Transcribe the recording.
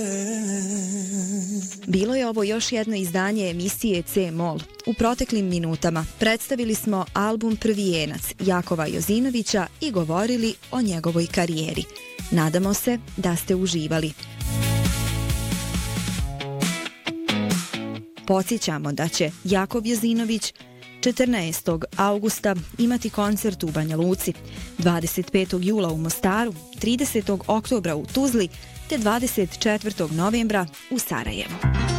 Bilo je ovo još jedno izdanje emisije C-Mol. U proteklim minutama predstavili smo album Prvijenac Jakova Jozinovića i govorili o njegovoj karijeri. Nadamo se da ste uživali. Podsjećamo da će Jakov Jozinović 14. augusta imati koncert u Banja Luci, 25. jula u Mostaru, 30. oktobra u Tuzli te 24. novembra u Sarajevu.